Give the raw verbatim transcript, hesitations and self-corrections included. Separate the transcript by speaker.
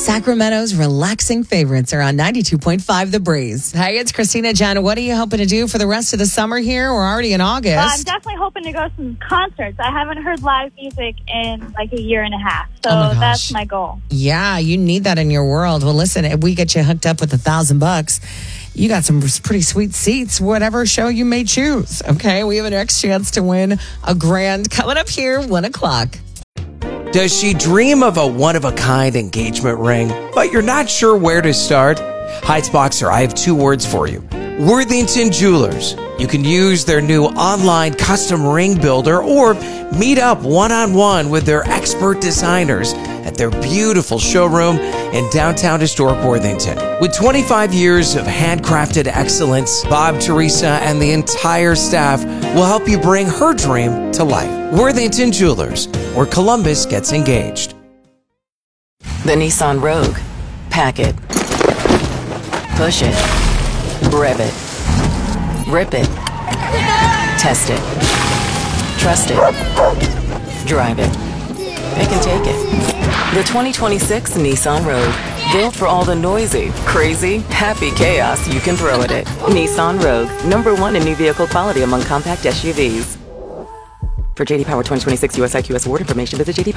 Speaker 1: Sacramento's relaxing favorites are on ninety-two point five The Breeze. Hey, it's Christina Jen. What are you hoping to do for the rest of the summer here? We're already in August.
Speaker 2: Uh, I'm definitely hoping to go to some concerts. I haven't heard live music in like a year and a half. So
Speaker 1: Oh my gosh.
Speaker 2: that's my goal.
Speaker 1: Yeah, you need that in your world. Well, listen, if we get you hooked up with a thousand bucks, you got some pretty sweet seats, whatever show you may choose. Okay, we have an next chance to win a grand coming up here, one o'clock.
Speaker 3: Does she dream of a one-of-a-kind engagement ring, but you're not sure where to start? Heights Boxer, I have two words for you. Worthington Jewelers. You can use their new online custom ring builder or meet up one-on-one with their expert designers at their beautiful showroom in downtown historic Worthington. With twenty-five years of handcrafted excellence, Bob, Teresa, and the entire staff will help you bring her dream to life. Worthington Jewelers, where Columbus gets engaged.
Speaker 4: The Nissan Rogue. Pack it. Push it. Rev it. Rip it. Test it. Trust it. Drive it. It can take it. The twenty twenty-six Nissan Rogue. Built for all the noisy, crazy, happy chaos you can throw at it. Nissan Rogue. Number one in new vehicle quality among compact S U Vs. For J D Power twenty twenty-six U S I Q S award information, visit J D